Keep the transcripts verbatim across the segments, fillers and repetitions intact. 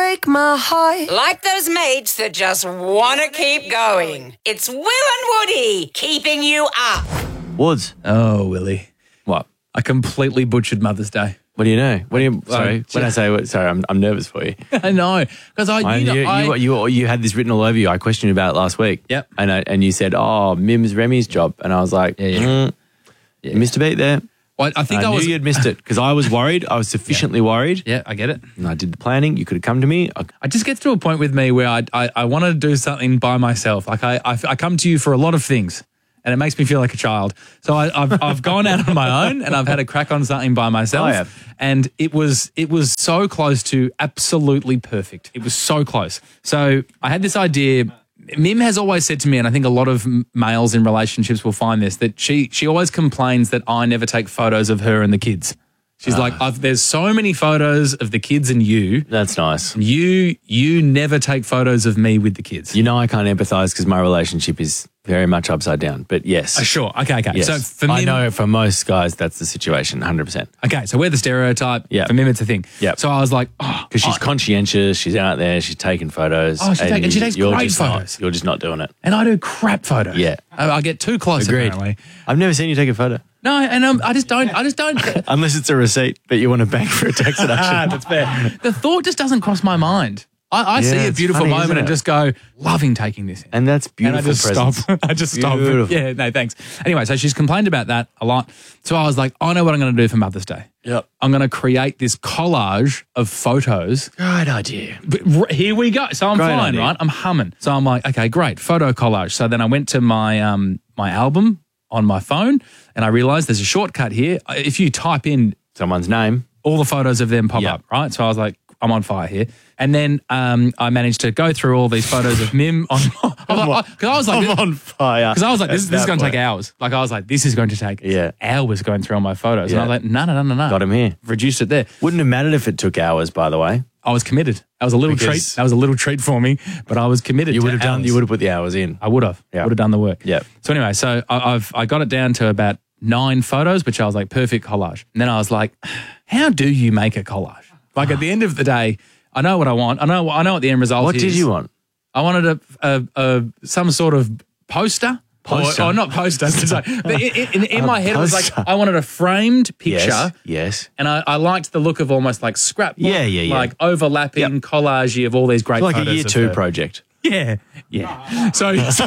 break my heart. Like those mates that just want to keep going. It's Will and Woody keeping you up. Woods. Oh, Willie. What? I completely butchered Mother's Day. What do you know? What do you? Sorry, Um, when I say what, sorry, I'm I'm nervous for you. I know because I, I, you, know, you, I you, you you had this written all over you. I questioned you about it last week. Yep. And I, and you said, "Oh, Mim's Remy's job," and I was like, Yeah, yeah. Mm, "You missed a beat there." well, I think I, I, knew was. you'd missed it because I was worried. I was sufficiently worried. Yeah, I get it. And I did the planning. You could have come to me. I, I just get to a point with me where I I, I want to do something by myself. Like I, I I come to you for a lot of things. And it makes me feel like a child. So I, I've I've gone out on my own and I've had a crack on something by myself. Oh, yeah. And it was it was so close to absolutely perfect. It was so close. So I had this idea. Mim has always said to me, and I think a lot of m- males in relationships will find this, that she she always complains that I never take photos of her and the kids. She's like, I've, there's so many photos of the kids and you. that's nice. You you never take photos of me with the kids. You know, I can't empathise because my relationship is very much upside down. But yes, Uh, sure. Okay, okay. yes. So for I Mim, know for most guys that's the situation, one hundred percent. okay, so we're the stereotype. Yeah. For Mim, it's a thing. Yeah. So I was like, oh, Because she's I- conscientious, she's out there, she's taking photos. Oh, she take- and she takes you're great just not- photos. you're just not doing it. and I do crap photos. Yeah. I, I get too close. Agreed. Apparently. I've never seen you take a photo. No, and um, I just don't. I just don't. Unless it's a receipt that you want to bank for a tax deduction. That's fair. The thought just doesn't cross my mind. I, I Yeah, see a it's beautiful funny, moment isn't and it? just go, loving taking this in. And that's beautiful And I just presence. stop. I just stop. Beautiful. Yeah, no, thanks. Anyway, so she's complained about that a lot. So I was like, I know what I'm going to do for Mother's Day. Yep. I'm going to create this collage of photos. Great idea. But r- here we go. So I'm Great flying, idea. right? I'm humming. So I'm like, okay, great, photo collage. So then I went to my um my album on my phone and I realized there's a shortcut here. If you type in Someone's name. all the photos of them pop Yep. up, right? So I was like, I'm on fire here. And then um, I managed to go through all these photos of Mim on because I was like, I'm on fire. because I was like, this, At this is that going to take point. hours. Like I was like, this is going to take Yeah. hours going through all my photos. And I Yeah. was like, no, no, no, no, no. Got him here. Reduced it there. Wouldn't have mattered if it took hours, by the way. I was committed. That was a little treat. Because- That was a little treat for me, but I was committed. You to would have done. hours. You would have put the hours in. I would have. Yeah. Would have done the work. Yeah. So anyway, so I, I've I got it down to about nine photos, which I was like, perfect collage. And then I was like, how do you make a collage? Like at the end of the day, I know what I want. I know I know what the end result What is. did you want? I wanted a, a, a some sort of poster. Poster? Or, or not poster. Sorry. But in, in, in my head, it was like poster. I wanted a framed picture. Yes. Yes. And I, I liked the look of almost like scrapbook, Yeah, yeah, yeah. like overlapping Yep. collage of all these great Like a photos year of two her. project. Yeah, yeah. So, so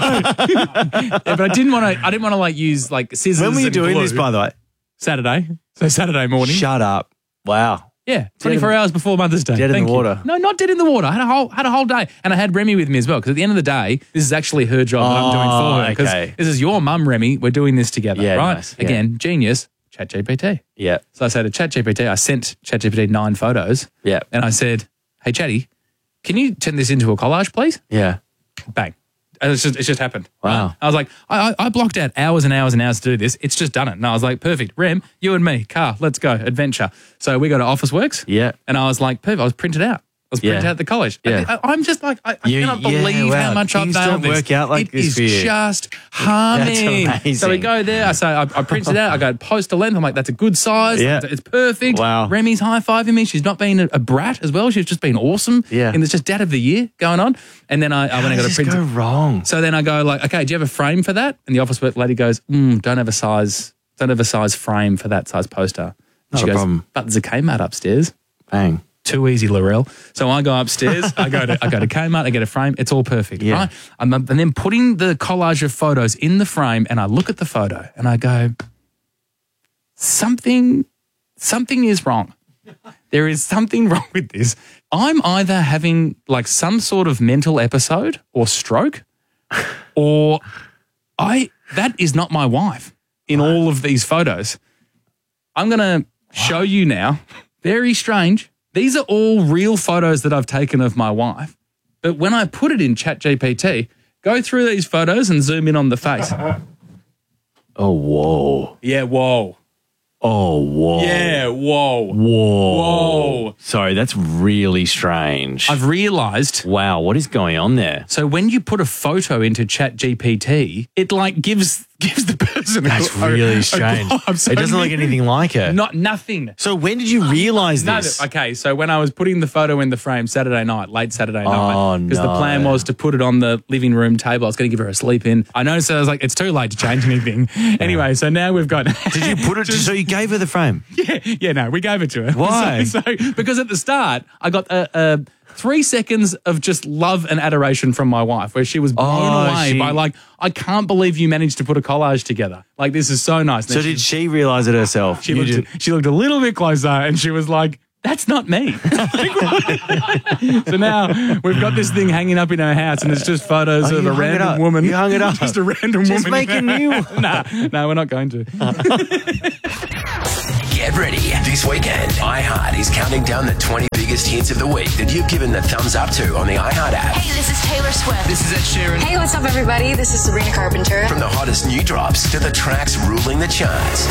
yeah, but I didn't want to. I didn't want to like use like scissors. When were you and doing glue. this, by the way? Saturday. So Saturday morning. Shut up. Wow. Yeah, twenty-four hours before Mother's Day. Dead in Thank the you. water. No, not dead in the water. I had a whole had a whole day, and I had Remy with me as well. Because at the end of the day, this is actually her job that I'm doing for her. Because Oh, okay. this is your mum, Remy. We're doing this together, Yeah, right? nice. Yeah. Again, genius. ChatGPT. Yeah. So I said to ChatGPT, I sent ChatGPT nine photos. Yeah. And I said, "Hey, Chatty, can you turn this into a collage, please?" Yeah. Bang. And it's just, it's just happened. Wow. Right? I was like, I, I I blocked out hours and hours and hours to do this. It's just done it. And I was like, perfect. Rem, you and me, car, let's go, adventure. So we go to Officeworks. Yeah. And I was like, perfect. I was printed out. I was printed Yeah. out the college. Yeah. I, I'm just like, I, I You- cannot yeah, believe wow. how much I've Things nailed don't this. work out like It this is for you. just humming. amazing. So we go there. I say, I, I print it out. I go post a length. I'm like, that's a good size. Yeah. It's perfect. Wow. Remy's high fiving me. She's not been a, a brat as well. She's just been awesome. Yeah. And it's just dad of the year going on. And then I, I went and got a How print. does this go wrong? So then I go like, okay, do you have a frame for that? And the office work lady goes, mm, don't have a size, don't have a size frame for that size poster. And Not she a goes, problem. but there's a Kmart upstairs. Bang. Too easy, Laurel. So I go upstairs. I go to I go to Kmart. I get a frame. It's all perfect, Yeah. right? I'm, and then putting the collage of photos in the frame, and I look at the photo, and I go, something, something is wrong. There is something wrong with this. I'm either having like some sort of mental episode or stroke, or I that is not my wife in all of these photos. I'm going to show you now. Very strange. These are all real photos that I've taken of my wife. But when I put it in ChatGPT, go through these photos and zoom in on the face. Oh, whoa. Yeah, whoa. Oh, whoa. Yeah, whoa. Whoa. Whoa. Sorry, that's really strange. I've realized. Wow, what is going on there? So when you put a photo into ChatGPT, it like gives gives the person a That's a- really a strange. glob. So It doesn't look anything like her. Not nothing. So when did you realise No, this? th- okay, so when I was putting the photo in the frame Saturday night, late Saturday night, Oh, because the no. plan was to put it on the living room table. I was going to give her a sleep in. I noticed that I was like, it's too late to change anything. Anyway, so now we've got. Did you put it? So you gave her the frame? Yeah, yeah, no, we gave it to her. Why? So, so because at the start, I got a, a three seconds of just love and adoration from my wife, where she was blown Oh, away she- by like, I can't believe you managed to put a collage together. Like, this is so nice. And So then did she realise it herself? she You looked, did- she looked a little bit closer and she was like, that's not me. So now we've got this thing hanging up in her house and it's just photos Oh, of you a hung it random up. woman. You hung it up. Just a random Just woman. make a new one. Nah, no, we're not going to. Get ready. This weekend, iHeart is counting down the twenty biggest hits of the week that you've given the thumbs up to on the iHeart app. Hey, this is Taylor Swift. This is Ed Sheeran. Hey, what's up, everybody? This is Sabrina Carpenter. From the hottest new drops to the tracks ruling the charts.